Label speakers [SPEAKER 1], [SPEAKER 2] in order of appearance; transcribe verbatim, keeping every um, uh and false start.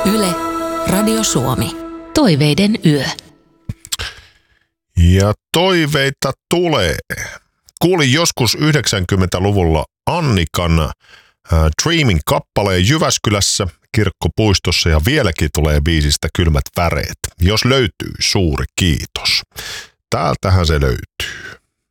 [SPEAKER 1] Yle, Radio Suomi. Toiveiden yö.
[SPEAKER 2] Ja toiveita tulee. Kuulin joskus yhdeksänkymmentäluvulla Annikan äh, Dreamin kappaleen Jyväskylässä kirkkopuistossa ja vieläkin tulee biisistä kylmät väreet. Jos löytyy, suuri kiitos. Täältähän se löytyy.